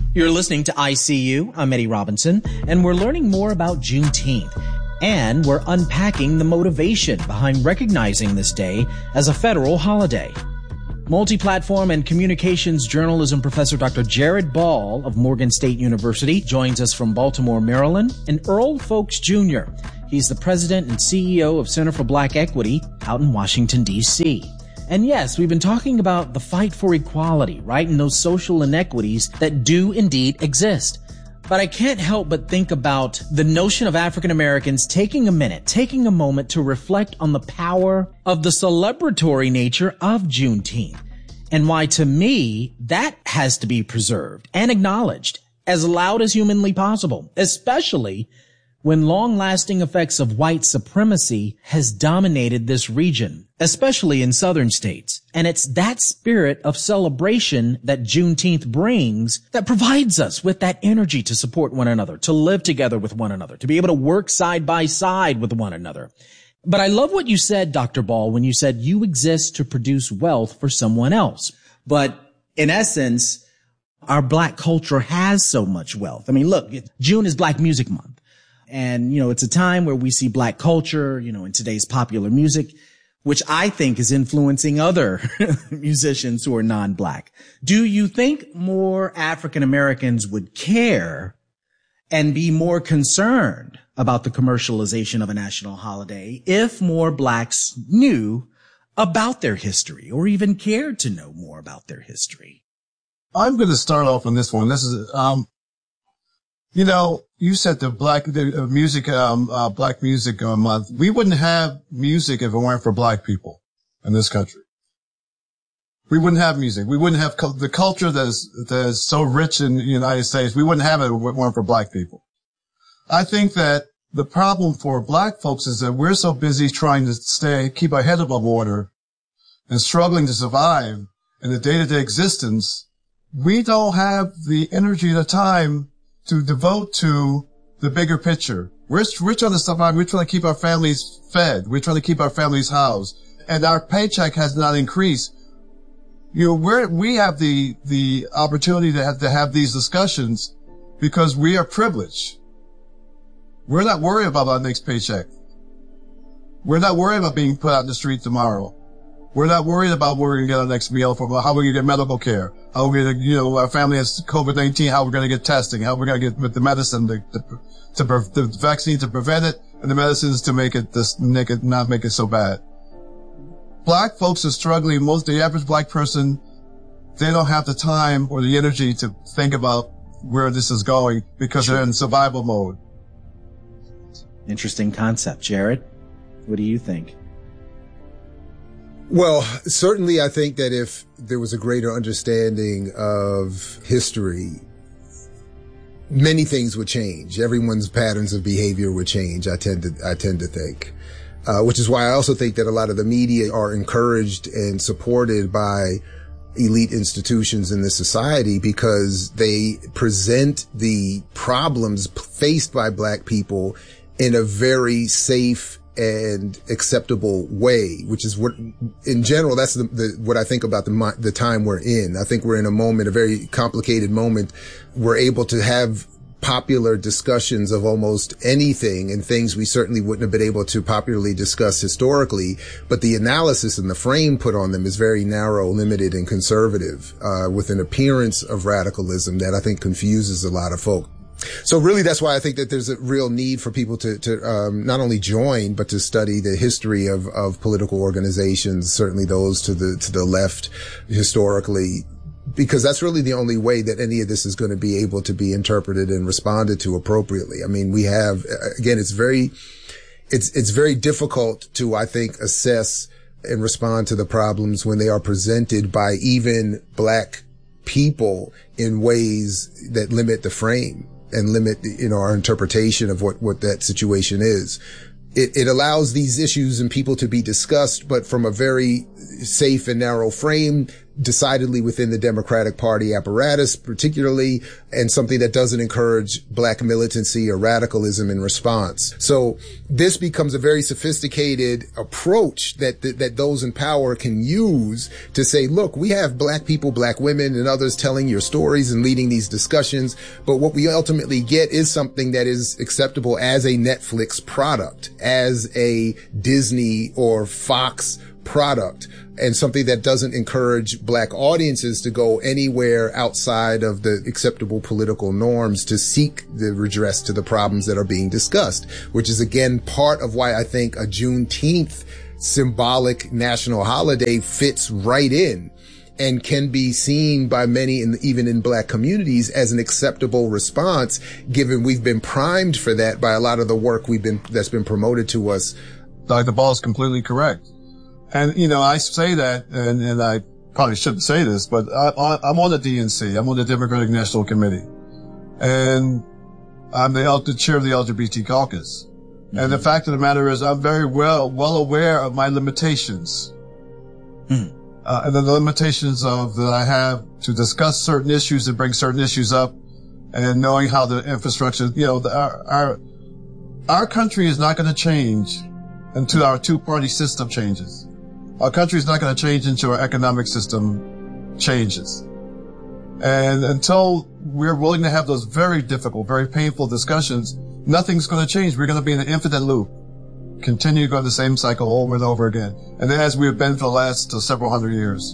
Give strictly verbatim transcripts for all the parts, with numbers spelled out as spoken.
You're listening to I C U. I'm Eddie Robinson, and we're learning more about Juneteenth. And we're unpacking the motivation behind recognizing this day as a federal holiday. Multi-platform and communications journalism professor Doctor Jared Ball of Morgan State University joins us from Baltimore, Maryland, and Earl Folks Junior He's the president and C E O of Center for Black Equity out in Washington, D C And yes, we've been talking about the fight for equality, right, and those social inequities that do indeed exist. But I can't help but think about the notion of African Americans taking a minute, taking a moment to reflect on the power of the celebratory nature of Juneteenth, and why, to me, that has to be preserved and acknowledged as loud as humanly possible, especially when long-lasting effects of white supremacy has dominated this region, especially in southern states. And it's that spirit of celebration that Juneteenth brings that provides us with that energy to support one another, to live together with one another, to be able to work side by side with one another. But I love what you said, Doctor Ball, when you said you exist to produce wealth for someone else. But in essence, our Black culture has so much wealth. I mean, look, June is Black Music Month. And, you know, it's a time where we see Black culture, you know, in today's popular music, which I think is influencing other musicians who are non-Black. Do you think more African Americans would care and be more concerned about the commercialization of a national holiday if more Blacks knew about their history or even cared to know more about their history? I'm going to start off on this one. This is, um, you know, you said the black, the music, um, uh, Black Music uh, Month. We wouldn't have music if it weren't for Black people in this country. We wouldn't have music. We wouldn't have cu- the culture that is, that is so rich in the United States. We wouldn't have it if it weren't for Black people. I think that the problem for Black folks is that we're so busy trying to stay, keep our head above water and struggling to survive in the day-to-day existence. We don't have the energy and the time to devote to the bigger picture. We're, we're trying to survive. We're trying to keep our families fed. We're trying to keep our families housed. And our paycheck has not increased. You know, we're, we have the, the opportunity to have, to have these discussions because we are privileged. We're not worried about our next paycheck. We're not worried about being put out in the street tomorrow. We're not worried about where we're going to get our next meal, from how we're going to get medical care, how we're going to, you know, our family has COVID nineteen, how we're going to get testing, how we're going to get the medicine, to, to, to the vaccine to prevent it, and the medicines to make it, this, make it, not make it so bad. Black folks are struggling. Most, the average Black person, they don't have the time or the energy to think about where this is going because sure. They're in survival mode. Interesting concept. Jared, what do you think? Well, certainly I think that if there was a greater understanding of history, many things would change. Everyone's patterns of behavior would change, I tend to, I tend to think. Uh, which is why I also think that a lot of the media are encouraged and supported by elite institutions in this society because they present the problems faced by Black people in a very safe and acceptable way, which is what, in general, that's the, the, what I think about the, the time we're in. I think we're in a moment, a very complicated moment. We're able to have popular discussions of almost anything and things we certainly wouldn't have been able to popularly discuss historically, but the analysis and the frame put on them is very narrow, limited, and conservative, uh, with an appearance of radicalism that I think confuses a lot of folk. So really, that's why I think that there's a real need for people to, to, um, not only join, but to study the history of, of political organizations, certainly those to the, to the left historically, because that's really the only way that any of this is going to be able to be interpreted and responded to appropriately. I mean, we have, again, it's very, it's, it's very difficult to, I think, assess and respond to the problems when they are presented by even Black people in ways that limit the frame and limit, you know, our interpretation of what, what that situation is. It, it allows these issues and people to be discussed, but from a very safe and narrow frame decidedly within the Democratic Party apparatus, particularly, and something that doesn't encourage black militancy or radicalism in response. So this becomes a very sophisticated approach that, that, that those in power can use to say, look, we have black people, black women, and others telling your stories and leading these discussions. But what we ultimately get is something that is acceptable as a Netflix product, as a Disney or Fox product, and something that doesn't encourage black audiences to go anywhere outside of the acceptable political norms to seek the redress to the problems that are being discussed, which is again part of why I think a Juneteenth symbolic national holiday fits right in and can be seen by many, in, even in black communities, as an acceptable response, given we've been primed for that by a lot of the work we've been, that's been promoted to us. Doctor Ball is completely correct. And, you know, I say that, and, and I probably shouldn't say this, but I, I, I'm on the D N C. I'm on the Democratic National Committee. And I'm the, the chair of the L G B T caucus. Mm-hmm. And the fact of the matter is I'm very well, well aware of my limitations. Mm-hmm. Uh, and the limitations of that I have to discuss certain issues and bring certain issues up, and knowing how the infrastructure, you know, the, our, our, our country is not going to change until our two-party system changes. Our country is not going to change until our economic system changes. And until we're willing to have those very difficult, very painful discussions, nothing's going to change. We're going to be in an infinite loop, continue to go the same cycle over and over again. And as we've been for the last uh, several hundred years.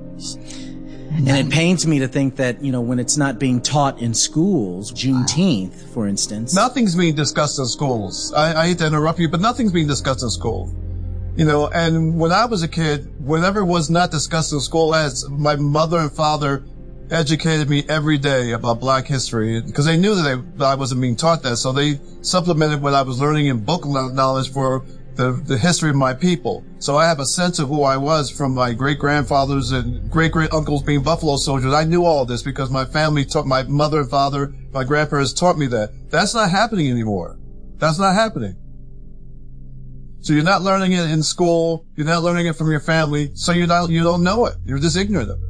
And it pains me to think that, you know, when it's not being taught in schools, Juneteenth, for instance. Nothing's being discussed in schools. I, I hate to interrupt you, but nothing's being discussed in school. You know, and when I was a kid, whatever was not discussed in school, as my mother and father educated me every day about black history, because they knew that, they, that I wasn't being taught that. So they supplemented what I was learning in book knowledge for the, the history of my people. So I have a sense of who I was from my great-grandfathers and great-great-uncles being Buffalo soldiers. I knew all of this because my family taught, my mother and father, my grandparents taught me that. That's not happening anymore. That's not happening. So you're not learning it in school. You're not learning it from your family. So you're not, you don't know it. You're just ignorant of it.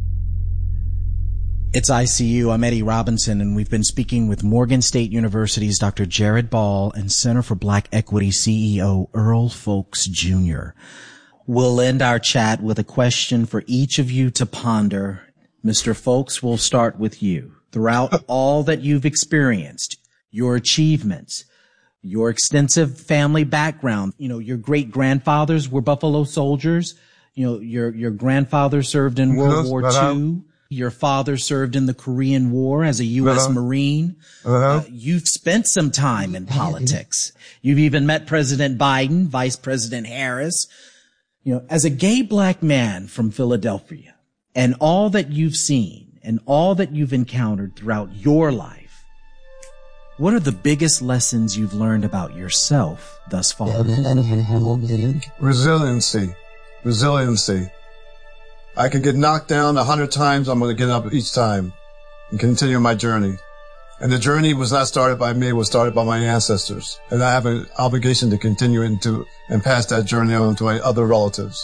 It's I C U. I'm Eddie Robinson, and we've been speaking with Morgan State University's Doctor Jared Ball and Center for Black Equity C E O Earl Folks Junior We'll end our chat with a question for each of you to ponder. Mister Folks, we'll start with you. Throughout all that you've experienced, your achievements, your extensive family background, you know, your great-grandfathers were Buffalo soldiers. You know, your, your grandfather served in World War Two. Your father served in the Korean War as a U S Marine. Uh, you've spent some time in politics. You've even met President Biden, Vice President Harris. You know, as a gay black man from Philadelphia, and all that you've seen and all that you've encountered throughout your life, what are the biggest lessons you've learned about yourself thus far? Resiliency. Resiliency. I can get knocked down a hundred times. I'm going to get up each time and continue my journey. And the journey was not started by me. It was started by my ancestors. And I have an obligation to continue into and pass that journey on to my other relatives.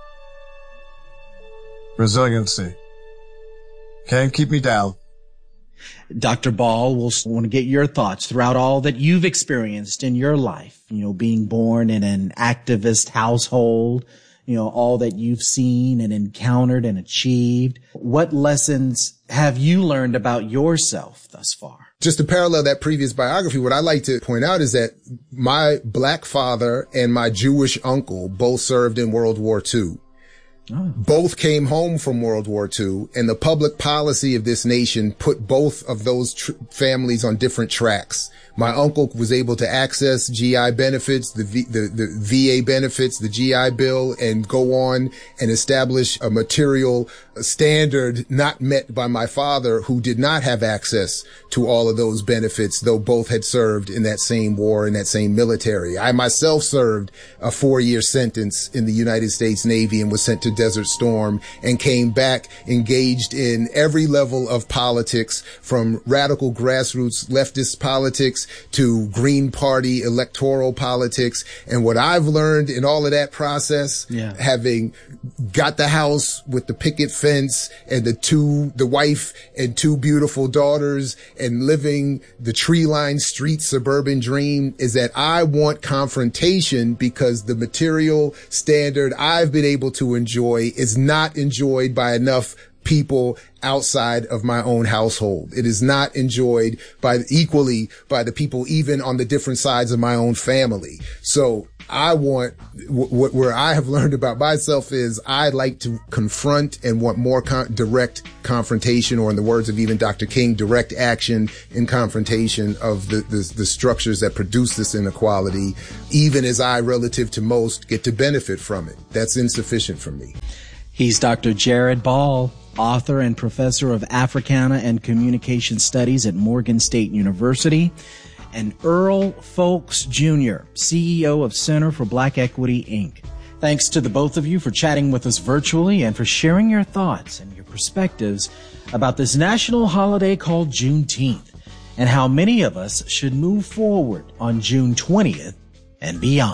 Resiliency. Can't keep me down. Doctor Ball, we'll want to get your thoughts throughout all that you've experienced in your life. You know, being born in an activist household, you know, all that you've seen and encountered and achieved. What lessons have you learned about yourself thus far? Just to parallel that previous biography, what I like to point out is that my black father and my Jewish uncle both served in World War Two. Oh. Both came home from World War Two, and the public policy of this nation put both of those tr- families on different tracks. My uncle was able to access G I benefits, the, v- the, the V A benefits, the G I Bill, and go on and establish a material standard not met by my father, who did not have access to all of those benefits, though both had served in that same war, in that same military. I myself served a four-year sentence in the United States Navy and was sent to Desert Storm and came back engaged in every level of politics, from radical grassroots leftist politics to Green Party electoral politics. And what I've learned in all of that process, yeah. having got the house with the picket fence and the two, the wife and two beautiful daughters and living the tree-lined street suburban dream, is that I want confrontation, because the material standard I've been able to enjoy is not enjoyed by enough people outside of my own household. It is not enjoyed by equally by the people even on the different sides of my own family. So I want, what where I have learned about myself is I like to confront and want more con- direct confrontation, or in the words of even Doctor King, direct action in confrontation of the, the, the structures that produce this inequality, even as I, relative to most, get to benefit from it. That's insufficient for me. He's Doctor Jared Ball, author and professor of Africana and Communication Studies at Morgan State University, and Earl Folks Junior, C E O of Center for Black Equity, Incorporated. Thanks to the both of you for chatting with us virtually and for sharing your thoughts and your perspectives about this national holiday called Juneteenth, and how many of us should move forward on June twentieth and beyond.